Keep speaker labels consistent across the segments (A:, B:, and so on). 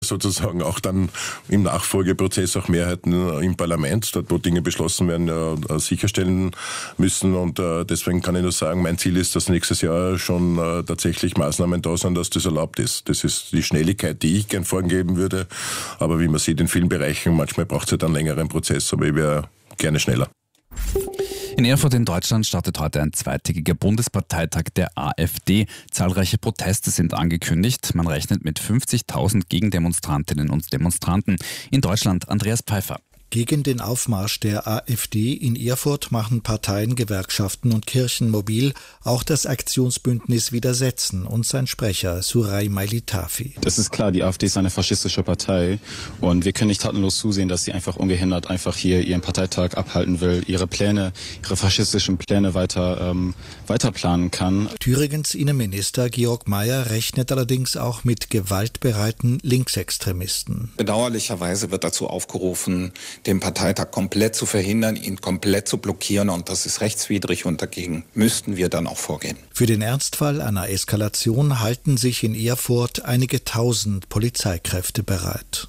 A: sozusagen auch dann im Nachfolgeprozess auch Mehrheiten im Parlament, dort wo Dinge beschlossen werden, sicherstellen müssen. Und deswegen kann ich nur sagen, mein Ziel ist, dass nächstes Jahr schon tatsächlich Maßnahmen da sind, dass das erlaubt ist. Das ist die Schnelligkeit, die ich gern vorgeben würde. Aber wie man sieht, in vielen Bereichen, manchmal braucht es halt einen längeren Prozess, aber ich wäre gerne schneller.
B: In Erfurt in Deutschland startet heute ein zweitägiger Bundesparteitag der AfD. Zahlreiche Proteste sind angekündigt. Man rechnet mit 50.000 Gegendemonstrantinnen und Demonstranten. In Deutschland Andreas Pfeiffer.
C: Gegen den Aufmarsch der AfD in Erfurt machen Parteien, Gewerkschaften und Kirchen mobil. Auch das Aktionsbündnis Widersetzen und sein Sprecher Suray Mailitafi.
D: Das ist klar, die AfD ist eine faschistische Partei und wir können nicht tatenlos zusehen, dass sie einfach ungehindert einfach hier ihren Parteitag abhalten will, ihre faschistischen Pläne weiter planen kann.
C: Thüringens Innenminister Georg Mayer rechnet allerdings auch mit gewaltbereiten Linksextremisten.
E: Bedauerlicherweise wird dazu aufgerufen, den Parteitag komplett zu verhindern, ihn komplett zu blockieren, und das ist rechtswidrig und dagegen müssten wir dann auch vorgehen.
C: Für den Ernstfall einer Eskalation halten sich in Erfurt einige tausend Polizeikräfte bereit.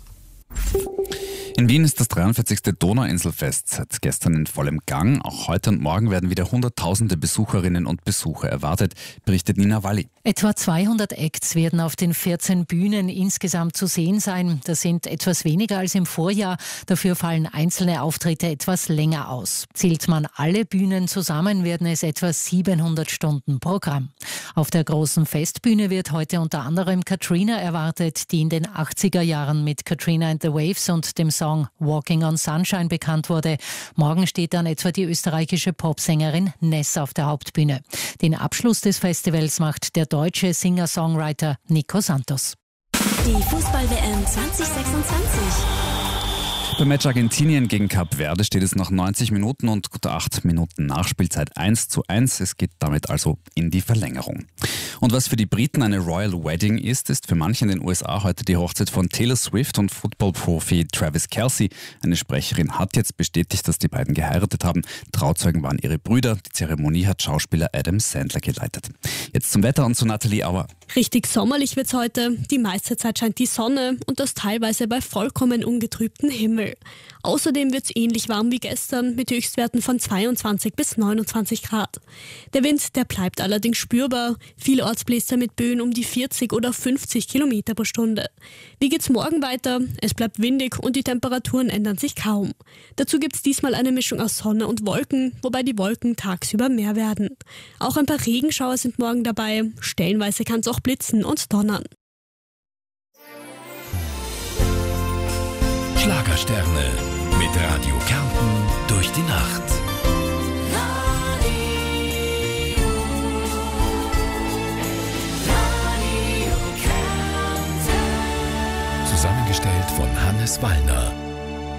B: In Wien ist das 43. Donauinselfest seit gestern in vollem Gang. Auch heute und morgen werden wieder Hunderttausende Besucherinnen und Besucher erwartet, berichtet Nina Walli.
F: Etwa 200 Acts werden auf den 14 Bühnen insgesamt zu sehen sein. Das sind etwas weniger als im Vorjahr. Dafür fallen einzelne Auftritte etwas länger aus. Zählt man alle Bühnen zusammen, werden es etwa 700 Stunden Programm. Auf der großen Festbühne wird heute unter anderem Katrina erwartet, die in den 80er Jahren mit Katrina and the Waves und dem Song Walking on Sunshine bekannt wurde. Morgen steht dann etwa die österreichische Popsängerin Ness auf der Hauptbühne. Den Abschluss des Festivals macht der deutsche Singer-Songwriter Nico Santos.
G: Die Fußball-WM 2026.
B: Beim Match Argentinien gegen Kap Verde steht es nach 90 Minuten und gut 8 Minuten Nachspielzeit 1:1. Es geht damit also in die Verlängerung. Und was für die Briten eine Royal Wedding ist für manche in den USA heute die Hochzeit von Taylor Swift und Football-Profi Travis Kelce. Eine Sprecherin hat jetzt bestätigt, dass die beiden geheiratet haben. Trauzeugen waren ihre Brüder. Die Zeremonie hat Schauspieler Adam Sandler geleitet. Jetzt zum Wetter und zu Nathalie Auer.
H: Richtig sommerlich wird's heute. Die meiste Zeit scheint die Sonne und das teilweise bei vollkommen ungetrübtem Himmel. Außerdem wird's ähnlich warm wie gestern mit Höchstwerten von 22 bis 29 Grad. Der Wind, der bleibt allerdings spürbar. Vielorts bläst er mit Böen um die 40 oder 50 Kilometer pro Stunde. Wie geht's morgen weiter? Es bleibt windig und die Temperaturen ändern sich kaum. Dazu gibt's diesmal eine Mischung aus Sonne und Wolken, wobei die Wolken tagsüber mehr werden. Auch ein paar Regenschauer sind morgen dabei. Stellenweise kann's auch blitzen und donnern.
I: Schlagersterne mit Radio Kärnten durch die Nacht. Zusammengestellt von Hannes Wallner.